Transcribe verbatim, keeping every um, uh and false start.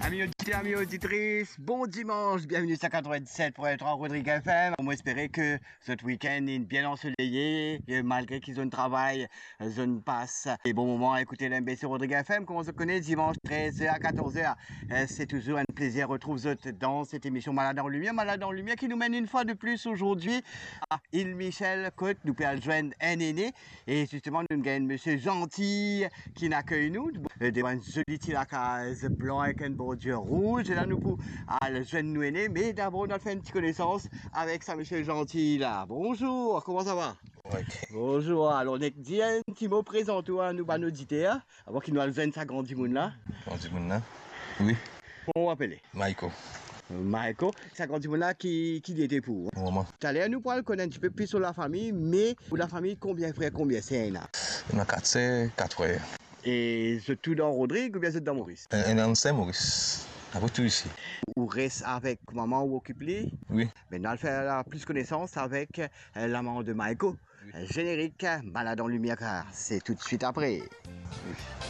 Amis auditeurs, amis auditrices, bon dimanche, bienvenue sur quatre-vingt-dix-sept point trois Rodrigue F M. On espère que ce week-end est bien ensoleillé, et malgré qu'ils ont un travail, ils ont passe des bons moments à écouter l'M B C Rodrigue F M. Comme on se connaît, dimanche treize heures à quatorze heures, c'est toujours un plaisir de retrouver dans cette émission Malade en Lumière. Malade en Lumière qui nous mène une fois de plus aujourd'hui à Île Michel Côte. Nous pouvons joindre un aîné et justement nous gagnons Monsieur Gentil qui n'accueille nous. Des jolies la case blanc avec un bordure rouge. Et là, nous pouvons le jeune nous aîné. Mais d'abord, on a fait une petite connaissance avec ça, Monsieur Gentil là. Bonjour, comment ça va? Ouais. Bonjour, alors on est dit un petit mot présent-toi à nous, à nos auditeurs, avant qu'il nous allume sa grande monde là. Grandi monde là? Oui. Comment on appelle? Michael. Michael, sa grande monde là qui, qui était pour? Maman. Tout à l'heure, nous pourrons connaître un petit peu plus sur la famille, mais pour la famille, combien de frères, combien c'est là? On a quatre sœurs, quatre frères. Et c'est tout dans Rodrigue ou bien c'est dans Maurice? Un en Saint-Maurice. Après tout ici. Ou reste avec maman ou occupé? Oui. Maintenant, elle fait la plus connaissance avec euh, la maman de Michael. Oui. Générique, Malade en Lumière, c'est tout de suite après. Oui.